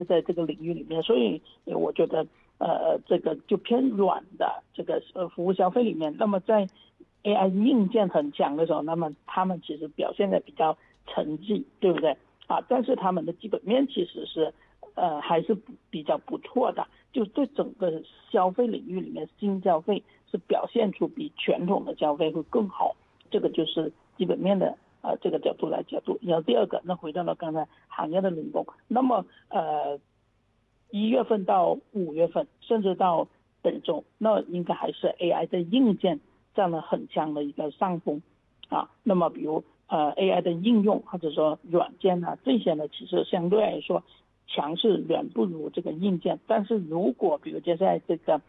在这个领域里面，所以我觉得这个就偏软的这个服务消费里面，那么在 AI 硬件很强的时候，那么他们其实表现的比较沉寂，对不对啊？但是他们的基本面其实是还是比较不错的，就对整个消费领域里面新消费是表现出比传统的消费会更好，这个就是基本面的这个角度来角度。然后第二个，那回到了刚才行业的轮动，那么1月份到5月份，甚至到本周，那应该还是 AI 的硬件占了很强的一个上风啊。那么比如AI 的应用或者说软件啊这些呢，其实相对来说强势远不如这个硬件。但是如果比如接下来这个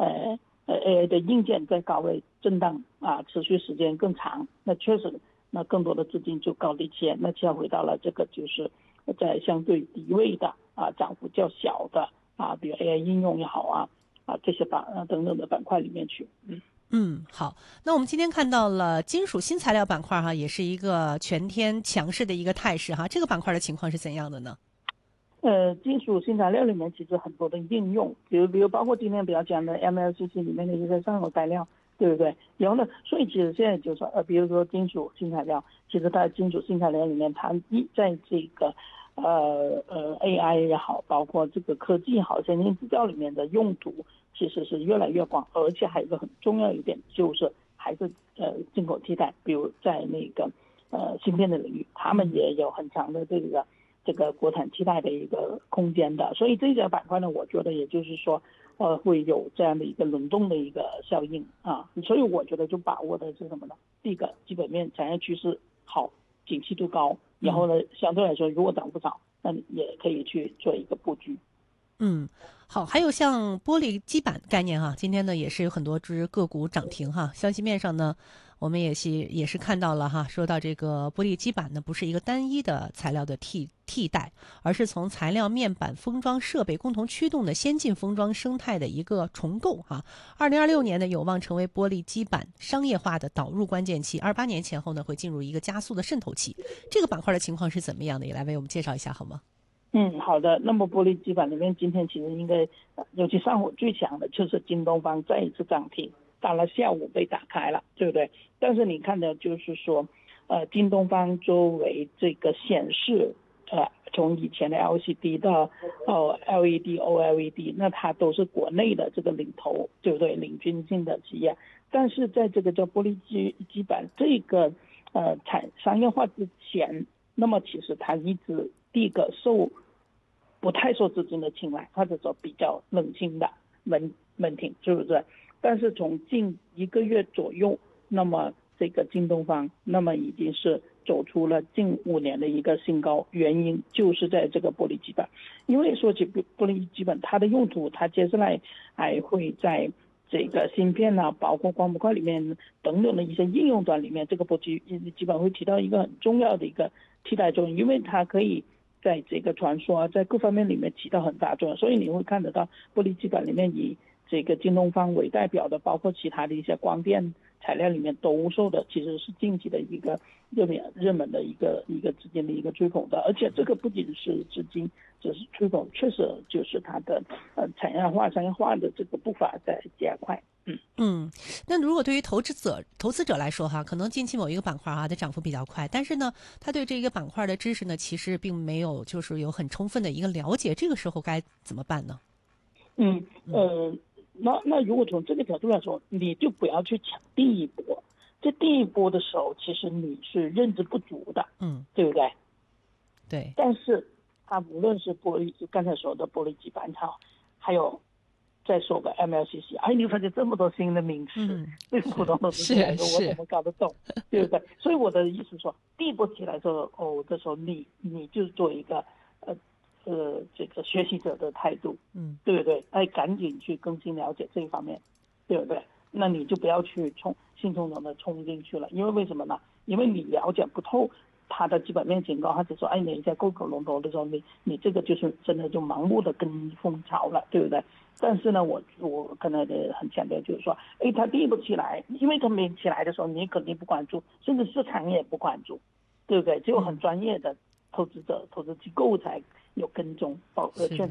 AI 的硬件在高位震荡啊，持续时间更长，那确实那更多的资金就高低切，那就要回到了这个就是在相对低位的涨幅较小的比如 AI 应用也好这些等等的板块里面去。 好，那我们今天看到了金属新材料板块哈，也是一个全天强势的一个态势哈，这个板块的情况是怎样的呢？ 金属新材料里面其实很多的应用，比如包括今天比较讲的 MLCC 里面的一些上游材料，对不对？然后呢，所以其实现在就是说，比如说金属新材料，其实它金属新材料里面，它在这个AI 也好，包括这个科技也好，先进制造里面的用途其实是越来越广，而且还有一个很重要一点就是还是进口替代，比如在那个芯片的领域，他们也有很强的这个国产替代的一个空间的，所以这个板块呢，我觉得也就是说，会有这样的一个轮动的一个效应所以我觉得就把握的是什么呢？第一个基本面产业趋势好，景气度高，然后呢，相对来说如果涨不少，那你也可以去做一个布局。 好，还有像玻璃基板概念哈，今天呢也是有很多只个股涨停哈。消息面上呢，我们也是看到了哈，说到这个玻璃基板呢，不是一个单一的材料的替代，而是从材料、面板、封装设备共同驱动的先进封装生态的一个重构哈。2026年呢，有望成为玻璃基板商业化的导入关键期，28年前后呢，会进入一个加速的渗透期。这个板块的情况是怎么样的？也来为我们介绍一下好吗？ 好的。那么玻璃基板里面，今天其实应该，尤其上午最强的就是京东方再一次涨停，到了下午被打开了，对不对？但是你看的就是说，京东方作为这个显示，从以前的 LCD 到LED、OLED，那它都是国内的这个领头，对不对？领军性的企业。但是在这个叫玻璃基板这个商业化之前，那么其实它一直第一个不太受资金的青睐，或者说比较冷清的门庭，是不是？但是从近1个月左右，那么这个京东方，那么已经是走出了近5年的一个新高，原因就是在这个玻璃基板。因为说起玻璃基板，它的用途，它接下来还会在这个芯片包括光模块里面等等的一些应用端里面，这个玻璃基板会起到一个很重要的一个替代作用，因为它可以在这个传输在各方面里面起到很大作用，所以你会看得到玻璃基板里面以这个京东方为代表的，包括其他的一些光电材料里面都受的其实是近期的一个热门的一个资金的一个追捧的，而且这个不仅是资金，只是追捧，确实就是它的产业化、商业化的这个步伐在加快。 那如果对于投资者来说哈，可能近期某一个板块它涨幅比较快，但是呢，他对这个板块的知识呢，其实并没有就是有很充分的一个了解，这个时候该怎么办呢？ 嗯呃，那如果从这个角度来说，你就不要去抢第一波。在第一波的时候，其实你是认知不足的，对不对？ 对， 但是它无论是玻璃，就刚才说的玻璃基板厂，还有再说个 MLCC，你发现这么多新的名词，对普通投资者来说，我怎么搞得懂，对不对？所以我的意思说，第一波起来的时候，这时候你就做一个这个学习者的态度，对不对？赶紧去更新了解这一方面，对不对？那你就不要去兴冲冲的冲进去了，因为为什么呢？因为你了解不透它的基本面情况，或者说你在沟口龙头的时候，你这个就是真的就盲目的跟风潮了，对不对？但是呢，我可能很强调就是说，它第一步起来，因为它没起来的时候，你肯定不关注，甚至市场也不关注，对不对？只有很专业的投资者、投资机构才有跟踪， 是的确